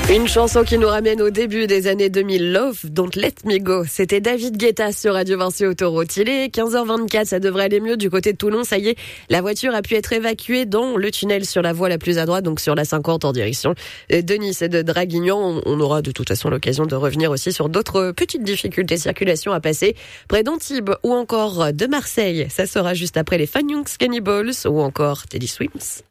Une chanson qui nous ramène au début des années 2000, Love, Don't Let Me Go. C'était David Guetta sur Radio Vinci Autoroute. Il est 15h24, ça devrait aller mieux du côté de Toulon. Ça y est, la voiture a pu être évacuée dans le tunnel sur la voie la plus à droite, donc sur la 50 en direction de Nice et de Draguignan. On aura de toute façon l'occasion de revenir aussi sur d'autres petites difficultés de circulation à passer près d'Antibes ou encore de Marseille. Ça sera juste après les Fun Young Cannibals ou encore Teddy Swims.